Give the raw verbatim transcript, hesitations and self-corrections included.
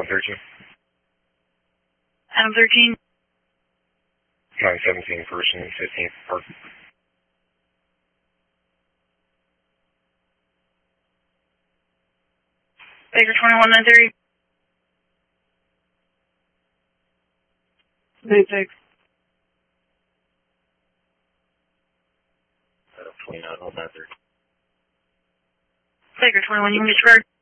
thirteen. Adam thirteen. nine seventeen first and fifteenth Park. Baker twenty-one nine thirty. nine six. Adam twenty-nine oh nine thirty. Baker twenty-one, you want to get